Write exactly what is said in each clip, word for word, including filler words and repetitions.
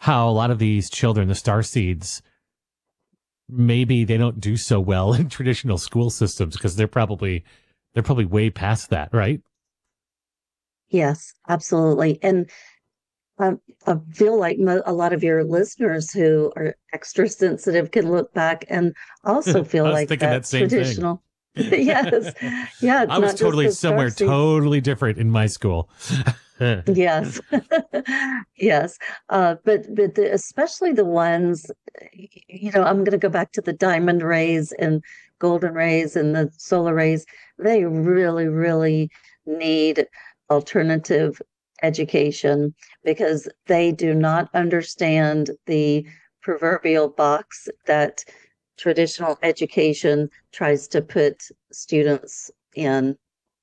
how a lot of these children, the star seeds, maybe they don't do so well in traditional school systems because they're probably they're probably way past that, right? Yes, absolutely. And um, I feel like mo- a lot of your listeners who are extra sensitive can look back and also feel I was like thinking that that same thing. traditional. Yes. Yeah, it's I was not just totally the somewhere starseeds. totally different in my school. Yes. Yes. Uh, but but the, especially the ones, you know, I'm going to go back to the diamond rays and golden rays and the solar rays. They really, really need alternative education because they do not understand the proverbial box that traditional education tries to put students in.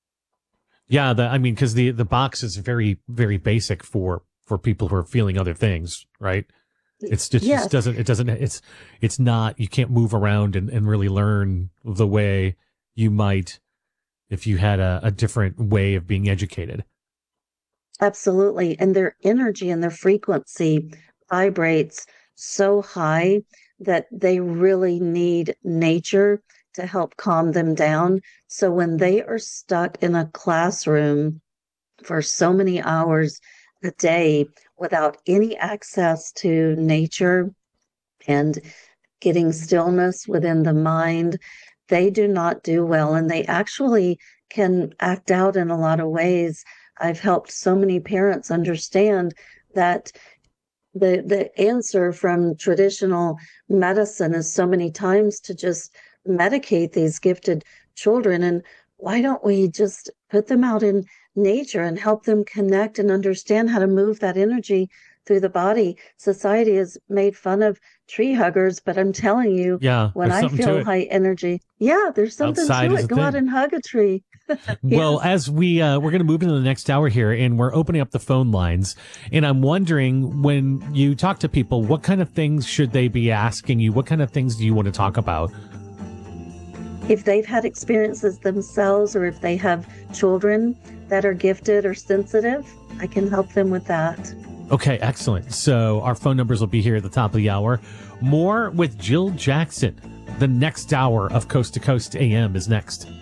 Yeah, the, I mean, because the the box is very very basic for for people who are feeling other things, right? It's just, just Yes. doesn't it doesn't it's it's not you can't move around and, and really learn the way you might if you had a, a different way of being educated. Absolutely. And their energy and their frequency vibrates so high that they really need nature to help calm them down. So when they are stuck in a classroom for so many hours a day without any access to nature and getting stillness within the mind, they do not do well. And they actually can act out in a lot of ways. I've helped so many parents understand that the the answer from traditional medicine is so many times to just medicate these gifted children. And why don't we just put them out in nature and help them connect and understand how to move that energy through the body? Society has made fun of tree huggers, but I'm telling you, Yeah, when there's I something to feel it. high energy, yeah, there's something Outside to is a it. Go out thing. and hug a tree. Well, Yes. as we uh, we're going to move into the next hour here, and we're opening up the phone lines, and I'm wondering when you talk to people, what kind of things should they be asking you? What kind of things do you want to talk about? If they've had experiences themselves or if they have children that are gifted or sensitive, I can help them with that. Okay, excellent. So our phone numbers will be here at the top of the hour. More with Jill Jackson. The next hour of Coast to Coast A M is next.